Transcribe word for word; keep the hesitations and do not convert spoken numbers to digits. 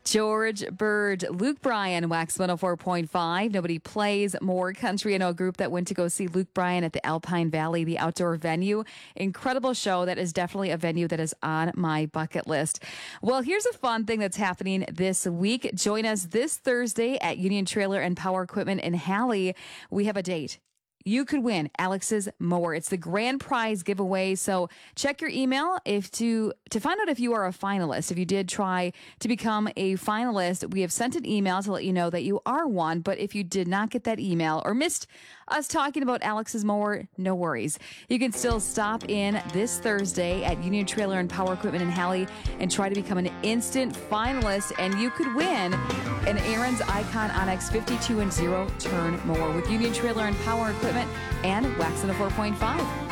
George Bird, Luke Bryan, Wax one oh four point five. Nobody plays more country. I know a group that went to go see Luke Bryan at the Alpine Valley, the outdoor venue. Incredible show. That is definitely a venue that is on my bucket list. Well, here's a fun thing that's happening this week. Join us this Thursday at Union Trailer and Power Equipment in Halley. We have a date. You could win Alex's mower. It's the grand prize giveaway. So check your email if to to find out if you are a finalist. If you did try to become a finalist, we have sent an email to let you know that you are one. But if you did not get that email or missed us talking about Alex's mower, no worries. You can still stop in this Thursday at Union Trailer and Power Equipment in Halley and try to become an instant finalist, and you could win an Aaron's Icon Onyx fifty-two and zero turn mower with Union Trailer and Power Equipment and Wax one oh four point five.